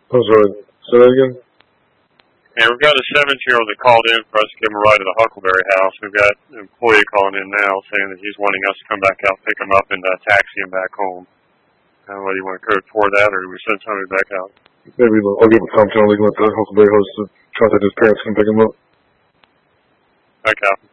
I'm sorry. Say that again? And we've got a 17-year-old that called in for us to give him a ride to the Huckleberry house. We've got an employee calling in now saying that he's wanting us to come back out, pick him up, and taxi him back home. Whether you want to code for that or do we send somebody back out? Maybe I'll give him a Tom Channel. They can let the Huckleberry host try that his parents can pick him up. Okay.